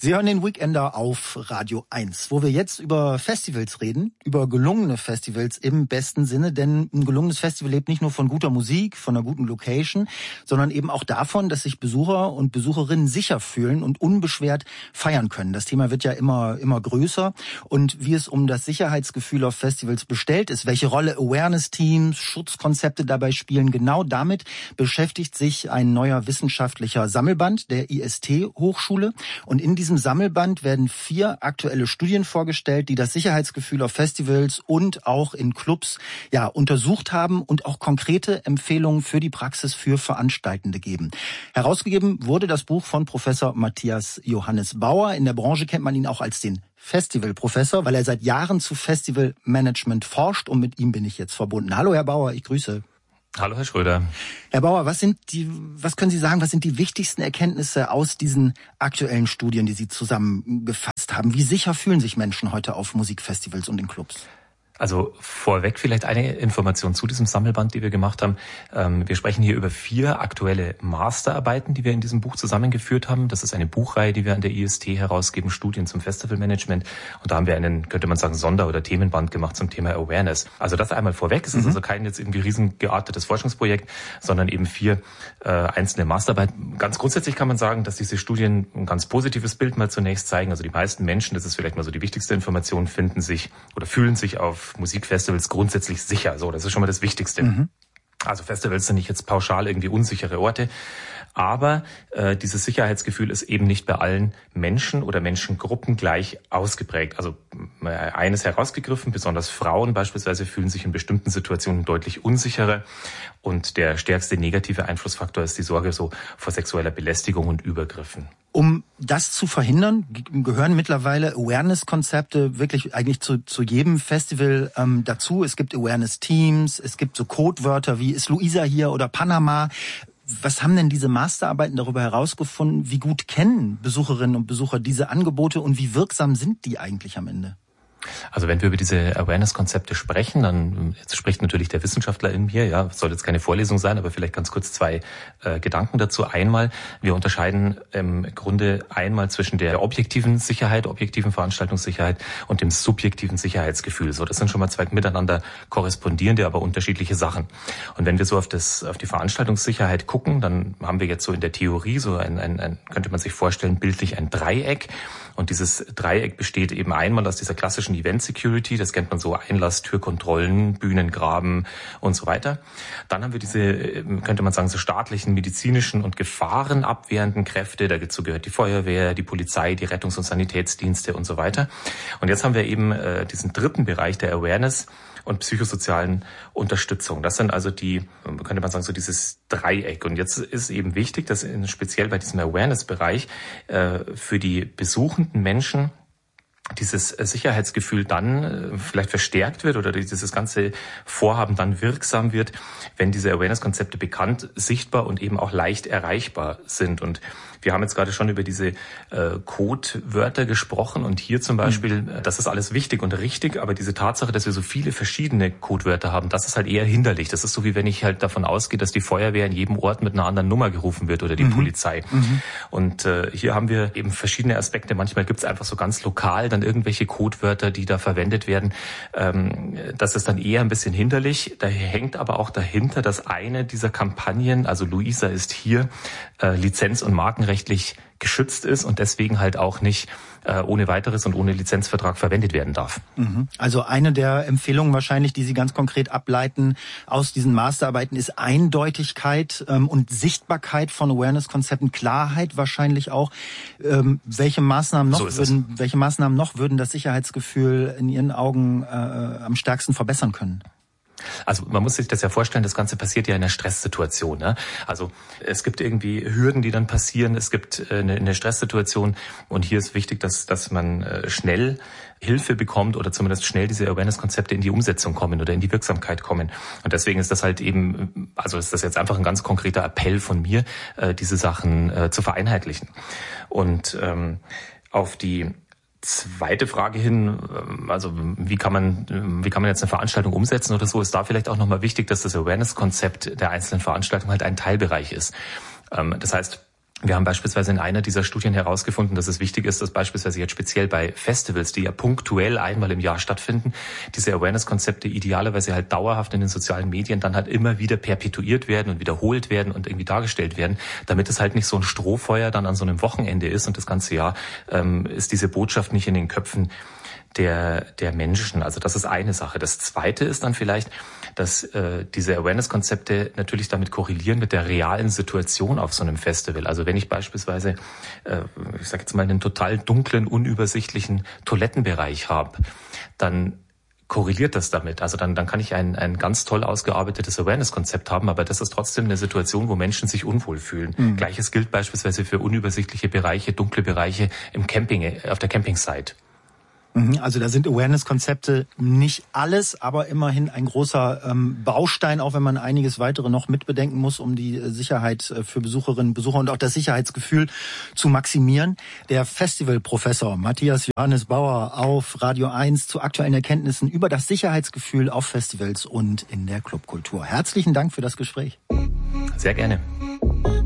Sie hören den Weekender auf Radio 1, wo wir jetzt über Festivals reden, über gelungene Festivals im besten Sinne, denn ein gelungenes Festival lebt nicht nur von guter Musik, von einer guten Location, sondern eben auch davon, dass sich Besucher und Besucherinnen sicher fühlen und unbeschwert feiern können. Das Thema wird ja immer größer und wie es um das Sicherheitsgefühl auf Festivals bestellt ist, welche Rolle Awareness-Teams, Schutzkonzepte dabei spielen, genau damit beschäftigt sich ein neuer wissenschaftlicher Sammelband der IST-Hochschule und in diesem Sammelband werden 4 aktuelle Studien vorgestellt, die das Sicherheitsgefühl auf Festivals und auch in Clubs untersucht haben und auch konkrete Empfehlungen für die Praxis für Veranstaltende geben. Herausgegeben wurde das Buch von Professor Matthias Johannes Bauer. In der Branche kennt man ihn auch als den Festivalprofessor, weil er seit Jahren zu Festivalmanagement forscht und mit ihm bin ich jetzt verbunden. Hallo Herr Bauer, ich grüße. Hallo Herr Schröder. Herr Bauer, was können Sie sagen, was sind die wichtigsten Erkenntnisse aus diesen aktuellen Studien, die Sie zusammengefasst haben? Wie sicher fühlen sich Menschen heute auf Musikfestivals und in Clubs? Also vorweg vielleicht eine Information zu diesem Sammelband, die wir gemacht haben. Wir sprechen hier über 4 aktuelle Masterarbeiten, die wir in diesem Buch zusammengeführt haben. Das ist eine Buchreihe, die wir an der IST herausgeben, Studien zum Festivalmanagement. Und da haben wir einen, könnte man sagen, Sonder- oder Themenband gemacht zum Thema Awareness. Also das einmal vorweg. Es ist also kein jetzt irgendwie riesengeartetes Forschungsprojekt, sondern eben 4 einzelne Masterarbeiten. Ganz grundsätzlich kann man sagen, dass diese Studien ein ganz positives Bild mal zunächst zeigen. Also die meisten Menschen, das ist vielleicht mal so die wichtigste Information, finden sich oder fühlen sich auf Musikfestivals grundsätzlich sicher. So, das ist schon mal das Wichtigste. Also Festivals sind nicht jetzt pauschal irgendwie unsichere Orte, aber dieses Sicherheitsgefühl ist eben nicht bei allen Menschen oder Menschengruppen gleich ausgeprägt. Also eines herausgegriffen, besonders Frauen beispielsweise fühlen sich in bestimmten Situationen deutlich unsicherer und der stärkste negative Einflussfaktor ist die Sorge so vor sexueller Belästigung und Übergriffen. Um das zu verhindern, gehören mittlerweile Awareness-Konzepte wirklich eigentlich zu jedem Festival dazu. Es gibt Awareness-Teams, es gibt so Codewörter wie ist Luisa hier oder Panama. Was haben denn diese Masterarbeiten darüber herausgefunden? Wie gut kennen Besucherinnen und Besucher diese Angebote und wie wirksam sind die eigentlich am Ende? Also wenn wir über diese Awareness-Konzepte sprechen, dann jetzt spricht natürlich der Wissenschaftler in mir, ja, soll jetzt keine Vorlesung sein, aber vielleicht ganz kurz 2 Gedanken dazu. Einmal, wir unterscheiden im Grunde einmal zwischen der objektiven Sicherheit, objektiven Veranstaltungssicherheit und dem subjektiven Sicherheitsgefühl. So, das sind schon mal 2 miteinander korrespondierende, aber unterschiedliche Sachen. Und wenn wir so auf die Veranstaltungssicherheit gucken, dann haben wir jetzt so in der Theorie so könnte man sich vorstellen, bildlich ein Dreieck. Und dieses Dreieck besteht eben einmal aus dieser klassischen Event Security, das kennt man so Einlass, Türkontrollen, Bühnengraben und so weiter. Dann haben wir diese, könnte man sagen, so staatlichen, medizinischen und gefahrenabwehrenden Kräfte. Dazu gehört die Feuerwehr, die Polizei, die Rettungs- und Sanitätsdienste und so weiter. Und jetzt haben wir eben diesen dritten Bereich der Awareness und psychosozialen Unterstützung. Das sind also die, könnte man sagen, so dieses Dreieck. Und jetzt ist eben wichtig, dass speziell bei diesem Awareness-Bereich für die besuchenden Menschen dieses Sicherheitsgefühl dann vielleicht verstärkt wird oder dieses ganze Vorhaben dann wirksam wird, wenn diese Awareness-Konzepte bekannt, sichtbar und eben auch leicht erreichbar sind. Und wir haben jetzt gerade schon über diese Codewörter gesprochen und hier zum Beispiel, das ist alles wichtig und richtig, aber diese Tatsache, dass wir so viele verschiedene Codewörter haben, das ist halt eher hinderlich. Das ist so, wie wenn ich halt davon ausgehe, dass die Feuerwehr in jedem Ort mit einer anderen Nummer gerufen wird oder die Polizei. Und hier haben wir eben verschiedene Aspekte. Manchmal gibt es einfach so ganz lokal dann irgendwelche Codewörter, die da verwendet werden. Das ist dann eher ein bisschen hinderlich. Da hängt aber auch dahinter, dass eine dieser Kampagnen, also Luisa ist hier, lizenz- und markenrechtlich geschützt ist und deswegen halt auch nicht ohne weiteres und ohne Lizenzvertrag verwendet werden darf. Also eine der Empfehlungen wahrscheinlich, die Sie ganz konkret ableiten aus diesen Masterarbeiten, ist Eindeutigkeit und Sichtbarkeit von Awareness-Konzepten, Klarheit wahrscheinlich auch. Welche Maßnahmen noch würden das Sicherheitsgefühl in Ihren Augen am stärksten verbessern können? Also man muss sich das ja vorstellen, das Ganze passiert ja in einer Stresssituation. Ne? Also es gibt irgendwie Hürden, die dann passieren. Es gibt eine Stresssituation und hier ist wichtig, dass man schnell Hilfe bekommt oder zumindest schnell diese Awareness-Konzepte in die Umsetzung kommen oder in die Wirksamkeit kommen. Und deswegen ist das halt eben, also ist das jetzt einfach ein ganz konkreter Appell von mir, diese Sachen zu vereinheitlichen. Und auf die zweite Frage hin, also wie kann man jetzt eine Veranstaltung umsetzen oder so, ist da vielleicht auch nochmal wichtig, dass das Awareness-Konzept der einzelnen Veranstaltung halt ein Teilbereich ist. Das heißt, Wir haben beispielsweise in einer dieser Studien herausgefunden, dass es wichtig ist, dass beispielsweise jetzt speziell bei Festivals, die ja punktuell einmal im Jahr stattfinden, diese Awareness-Konzepte idealerweise halt dauerhaft in den sozialen Medien dann halt immer wieder perpetuiert werden und wiederholt werden und irgendwie dargestellt werden, damit es halt nicht so ein Strohfeuer dann an so einem Wochenende ist und das ganze Jahr ist diese Botschaft nicht in den Köpfen der Menschen. Also das ist eine Sache. Das Zweite ist dann vielleicht, dass diese Awareness-Konzepte natürlich damit korrelieren mit der realen Situation auf so einem Festival. Also wenn ich beispielsweise, ich sage jetzt mal, einen total dunklen, unübersichtlichen Toilettenbereich habe, dann korreliert das damit. Also dann kann ich ein ganz toll ausgearbeitetes Awareness-Konzept haben, aber das ist trotzdem eine Situation, wo Menschen sich unwohl fühlen. Mhm. Gleiches gilt beispielsweise für unübersichtliche Bereiche, dunkle Bereiche im Camping, auf der Camping-Site. Also da sind Awareness-Konzepte nicht alles, aber immerhin ein großer Baustein, auch wenn man einiges weitere noch mitbedenken muss, um die Sicherheit für Besucherinnen und Besucher und auch das Sicherheitsgefühl zu maximieren. Der Festivalprofessor Matthias Johannes Bauer auf Radio 1 zu aktuellen Erkenntnissen über das Sicherheitsgefühl auf Festivals und in der Clubkultur. Herzlichen Dank für das Gespräch. Sehr gerne.